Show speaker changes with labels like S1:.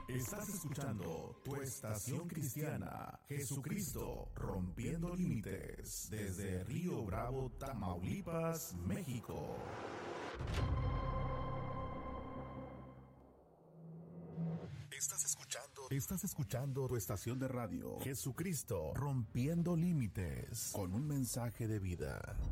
S1: Estás escuchando tu estación cristiana, Jesucristo rompiendo límites, desde Río Bravo, Tamaulipas, México. Estás escuchando tu estación de radio, Jesucristo rompiendo límites, con un mensaje de vida.